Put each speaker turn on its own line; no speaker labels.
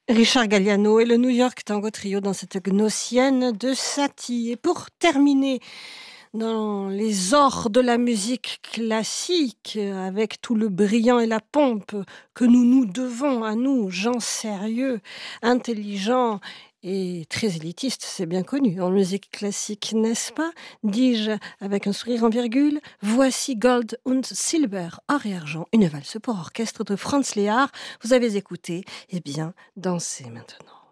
Richard Galliano et le New York Tango Trio dans cette Gnossienne de Satie. Et pour terminer dans les ors de la musique classique, avec tout le brillant et la pompe que nous nous devons à nous, gens sérieux, intelligents et très élitistes, c'est bien connu en musique classique, n'est-ce pas? Dis-je avec un sourire en virgule, voici Gold und Silber, or et argent, une valse pour orchestre de Franz Lehár. Vous avez écouté, eh bien, dansez maintenant.